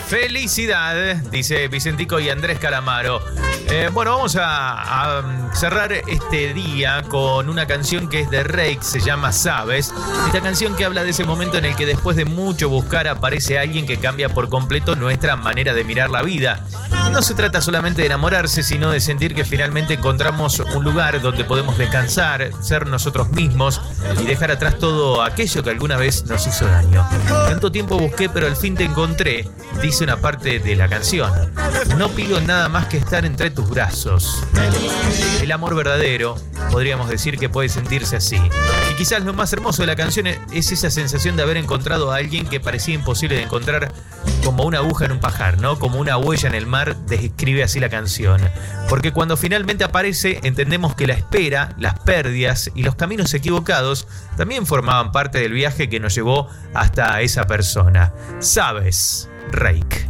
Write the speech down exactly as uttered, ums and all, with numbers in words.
Felicidad, dice Vicentico y Andrés Calamaro. Eh, bueno, vamos a, a cerrar este día con una canción que es de Reik, se llama Sabes. Esta canción que habla de ese momento en el que después de mucho buscar aparece alguien que cambia por completo nuestra manera de mirar la vida. No se trata solamente de enamorarse, sino de sentir que finalmente encontramos un lugar donde podemos descansar, ser nosotros mismos y dejar atrás todo aquello que alguna vez nos hizo daño. Tanto tiempo busqué, pero al fin te encontré, dice una parte de la canción. No pido nada más que estar entre tus brazos. El amor verdadero, podríamos decir que puede sentirse así. Y quizás lo más hermoso de la canción es esa sensación de haber encontrado a alguien que parecía imposible de encontrar, como una aguja en un pajar, ¿no? Como una huella en el mar, describe así la canción. Porque cuando finalmente aparece, entendemos que la espera, las pérdidas y los caminos equivocados también formaban parte del viaje que nos llevó hasta esa persona. Sabes, Reik.